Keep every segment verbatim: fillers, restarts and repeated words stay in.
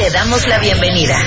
Te damos la bienvenida.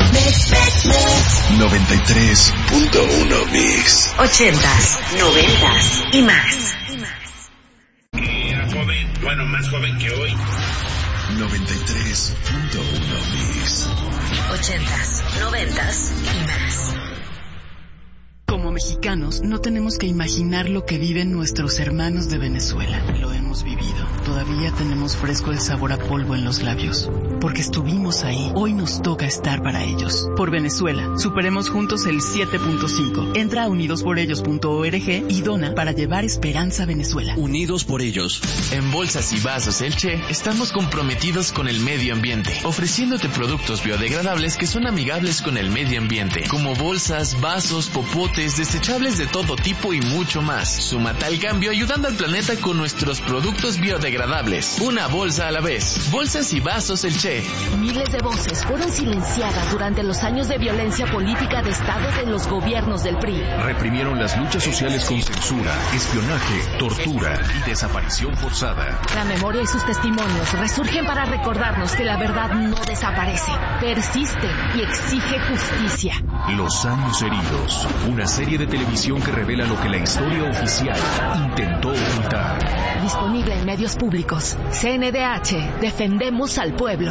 noventa y tres punto uno Mix. Ochentas, noventas y más. Y era joven, bueno, más joven que hoy. noventa y tres punto uno Mix. Ochentas, noventas y más. Como mexicanos, no tenemos que imaginar lo que viven nuestros hermanos de Venezuela. Lo hemos vivido. Todavía tenemos fresco el sabor a polvo en los labios. Porque estuvimos ahí. Hoy nos toca estar para ellos. Por Venezuela, superemos juntos el siete punto cinco. Entra a unidos por ellos punto org y dona para llevar esperanza a Venezuela. Unidos por ellos. En Bolsas y Vasos El Che, estamos comprometidos con el medio ambiente, ofreciéndote productos biodegradables que son amigables con el medio ambiente, como bolsas, vasos, popotes, desechables de todo tipo y mucho más. Súmate al cambio ayudando al planeta con nuestros productos biodegradables. Una bolsa a la vez. Bolsas y Vasos El Che. Miles de voces fueron silenciadas durante los años de violencia política de Estado de los gobiernos del P R I. Reprimieron las luchas sociales con censura, espionaje, tortura y desaparición forzada. La memoria y sus testimonios resurgen para recordarnos que la verdad no desaparece, persiste y exige justicia. Los años heridos. Una serie de televisión que revela lo que la historia oficial intentó ocultar. Disponible en medios públicos. C N D H. Defendemos al pueblo.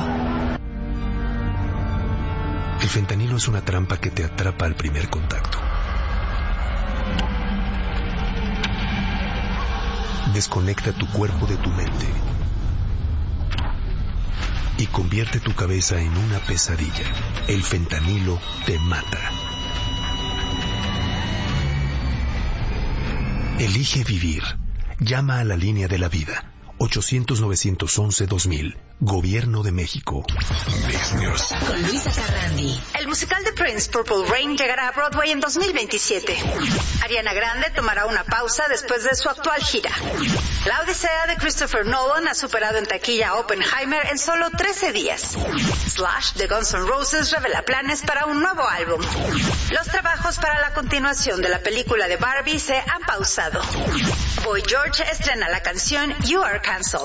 El fentanilo es una trampa que te atrapa al primer contacto. Desconecta tu cuerpo de tu mente y convierte tu cabeza en una pesadilla. El fentanilo te mata. Elige vivir. Llama a la línea de la vida. ochocientos, novecientos once, dos mil. Gobierno de México. Con Luisa Carrandi. El musical de Prince, Purple Rain, llegará a Broadway en dos mil veintisiete. Ariana Grande tomará una pausa después de su actual gira. La Odisea de Christopher Nolan ha superado en taquilla a Oppenheimer en solo trece días. Slash de Guns N' Roses revela planes para un nuevo álbum. Los trabajos para la continuación de la película de Barbie se han pausado. Boy George estrena la canción You Are Cancelled.